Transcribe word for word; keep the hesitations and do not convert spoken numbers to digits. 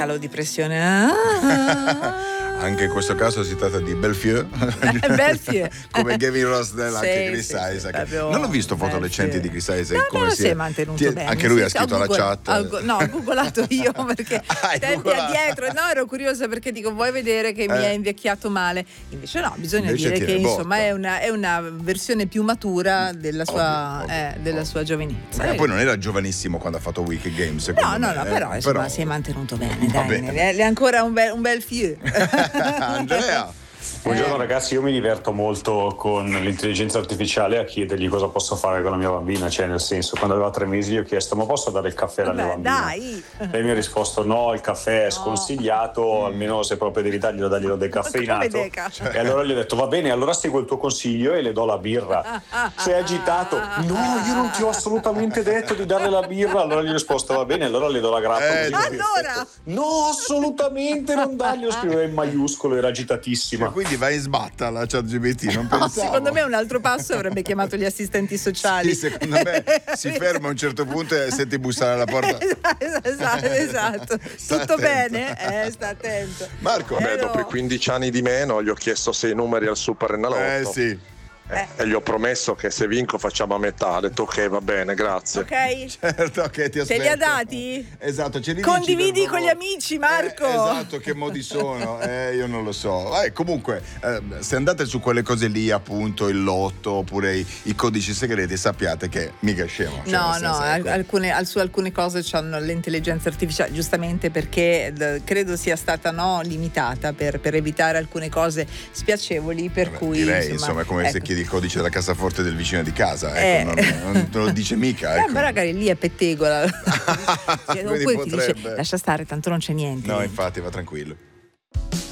calo di pressione. Ah. Anche in questo caso si tratta di Belfieu, Belfieu. come Gavin Rossdale, Sì, anche Chris sì, Isaac. sì, non ho visto foto Belfieu. recenti di Chris Isaac. No, come no, si si è mantenuto ti- bene. Anche lui Sì, ha sì, scritto ho alla Google- chat. ho go- no, ho googolato io perché Hai tempi googolato? addietro. No, ero curiosa perché dico, vuoi vedere che mi Eh. è invecchiato male? Invece no, bisogna Invece dire tiene che botta. insomma è una, è una versione più matura della sua, Ovvio, eh, ovvio, della ovvio. sua giovinezza. Eh, poi non era giovanissimo quando ha fatto Wicked Games, secondo No, no, me, no, eh. però insomma si è mantenuto bene, Va dai, bene. è è ancora un bel, un bel fiu. Andrea. Buongiorno Eh. ragazzi, io mi diverto molto con l'intelligenza artificiale a chiedergli cosa posso fare con la mia bambina, cioè nel senso, quando aveva tre mesi gli ho chiesto ma posso dare il caffè alla mia Vabbè, bambina? dai. Lei mi ha risposto no, il caffè è sconsigliato, almeno se proprio devi darglielo, daglielo decaffeinato. Come deca? E allora gli ho detto va bene, allora seguo il tuo consiglio e le do la birra. Si è agitato, no, io non ti ho assolutamente detto di darle la birra. Allora gli ho risposto va bene, allora le do la grappa. Eh, così. allora? No, assolutamente non darglielo, scriveva in maiuscolo, era agitatissima. Quindi vai in sbatta la chat G P T, non No, pensavo. secondo me un altro passo avrebbe chiamato gli assistenti sociali. Sì, secondo me si ferma a un certo punto e senti bussare alla porta. Esatto, esatto. Sta Tutto attento. bene? Eh, sta attento. Marco. Beh, Eh, dopo i no. quindici anni di meno gli ho chiesto sei numeri al Super Enalotto. Eh sì. Eh, e gli ho promesso che se vinco facciamo a metà. Ha detto ok, va bene, grazie. Ok? Certo che ti aspetto. Te li ha dati? Esatto, ce li dici, Condividi per con gli favore? amici, Marco. Eh, esatto, che modi sono? Eh, io non lo so. Eh, comunque, eh, se andate su quelle cose lì, appunto, il lotto oppure i, i codici segreti, sappiate che mica è scemo. Cioè, No, nel no, senso, al- ecco. alcune, al- su alcune cose hanno l'intelligenza artificiale, giustamente perché d- credo sia stata no, limitata per, per evitare alcune cose spiacevoli, per Vabbè, cui direi, insomma, insomma, è come se ecco. chiedi il codice della cassaforte del vicino di casa, Eh. ecco, non, non te lo dice mica. Eh, Ecco. ma magari lì è pettegola. Cioè, Quindi oppure ti potrebbe. dice lascia stare, tanto non c'è niente. No, infatti, va tranquillo.